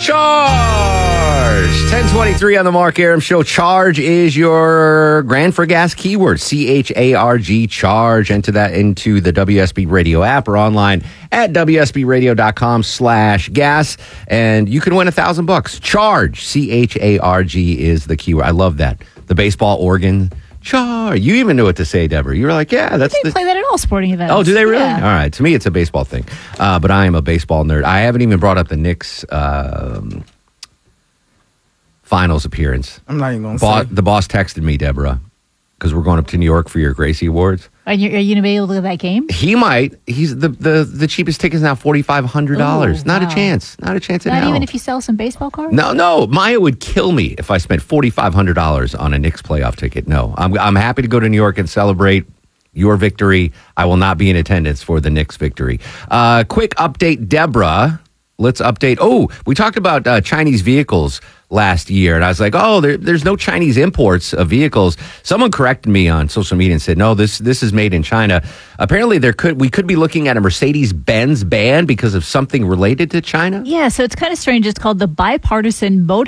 Charge! 1023 on the Mark Arum Show. Charge is your Grand for Gas keyword. CHARG, charge. Enter that into the WSB Radio app or online at WSBradio.com/gas. And you can win $1,000. Charge, CHARG is the keyword. I love that. The baseball organ. Charge. You even knew what to say, Deborah. You were like, yeah, that's They play that at all sporting events. Oh, do they really? Yeah. All right. To me, it's a baseball thing. But I am a baseball nerd. I haven't even brought up the Knicks finals appearance. I'm not even going to say. The boss texted me, Deborah, because we're going up to New York for your Gracie Awards. Are you going to be able to look at that game? He might. He's the cheapest ticket is now $4,500. Not a chance. Not a chance in hell. Not even if you sell some baseball cards? No. Maya would kill me if I spent $4,500 on a Knicks playoff ticket. No. I'm happy to go to New York and celebrate your victory. I will not be in attendance for the Knicks victory. Quick update, Deborah. Let's update. Oh, we talked about Chinese vehicles last year, and I was like, oh, there's no Chinese imports of vehicles. Someone corrected me on social media and said, no, this is made in China. Apparently, we could be looking at a Mercedes-Benz ban because of something related to China. Yeah, so it's kind of strange. It's called the Bipartisan Motor